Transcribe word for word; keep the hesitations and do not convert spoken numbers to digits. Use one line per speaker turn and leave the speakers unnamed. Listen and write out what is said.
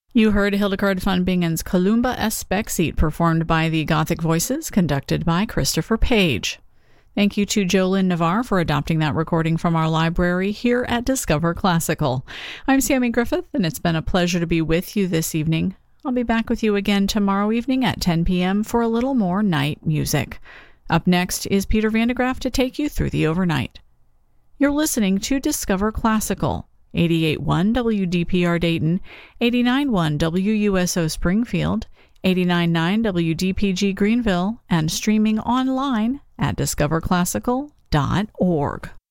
You heard Hildegard von Bingen's Columba es Bexit, performed by the Gothic Voices, conducted by Christopher Page. Thank you to Jolyn Navarre for adopting that recording from our library here at Discover Classical. I'm Sammy Griffith, and it's been a pleasure to be with you this evening. I'll be back with you again tomorrow evening at ten p.m. for a little more night music. Up next is Peter Van de Graaff to take you through the overnight. You're listening to Discover Classical, eighty-eight point one W D P R Dayton, eighty-nine point one W U S O Springfield, eighty-nine point nine W D P G Greenville, and streaming online at discover classical dot org.